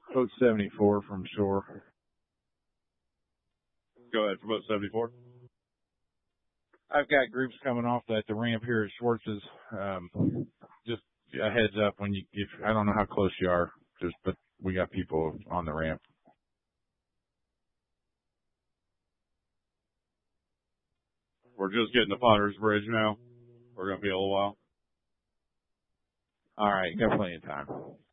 Boat 74 from shore. Go ahead for boat 74. I've got groups coming off at the ramp here at Schwartz's. Just a heads up when I don't know how close you are, but we got people on the ramp. We're just getting to Potter's Bridge now. We're going to be a little while. All right, got plenty of time.